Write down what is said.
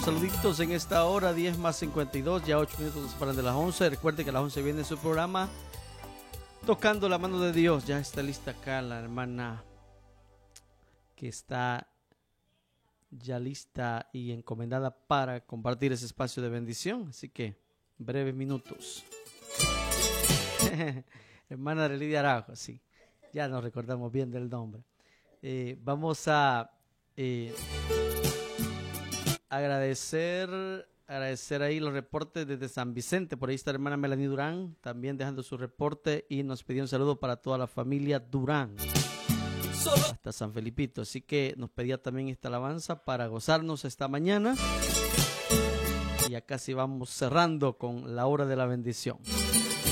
los saluditos en esta hora, 10 más 52, ya 8 minutos nos separan de las 11. Recuerde que a las 11 viene su programa Tocando la Mano de Dios. Ya está lista acá la hermana que está ya lista y encomendada para compartir ese espacio de bendición. Así que, breves minutos. Hermana de Lidia Araujo, sí. Ya nos recordamos bien del nombre. Vamos a agradecer ahí los reportes desde San Vicente. Por ahí está la hermana Melanie Durán, también dejando su reporte y nos pidió un saludo para toda la familia Durán, hasta San Felipito. Así que nos pedía también esta alabanza para gozarnos esta mañana. Y ya casi vamos cerrando con la hora de la bendición.